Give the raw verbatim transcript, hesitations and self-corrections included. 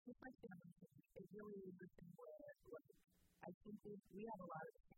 with my family, it really is a thing where, like, I think we, we have a lot of